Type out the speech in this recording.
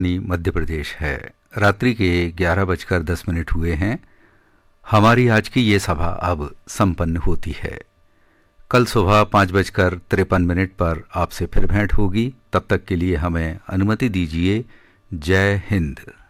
मध्य प्रदेश है। रात्रि के 11:10 हुए हैं। हमारी आज की ये सभा अब संपन्न होती है। कल सुबह 5:53 पर आपसे फिर भेंट होगी। तब तक के लिए हमें अनुमति दीजिए। जय हिंद।